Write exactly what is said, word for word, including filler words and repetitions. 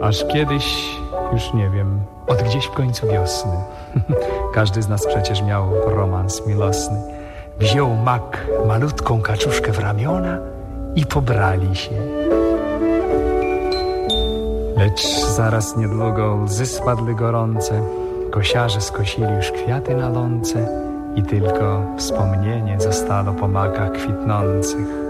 Aż kiedyś, już nie wiem, od gdzieś w końcu wiosny. Każdy z nas przecież miał romans miłosny. Wziął mak malutką kaczuszkę w ramiona i pobrali się. Lecz zaraz niedługo łzy spadły gorące, kosiarze skosili już kwiaty na lące i tylko wspomnienie zostało po makach kwitnących.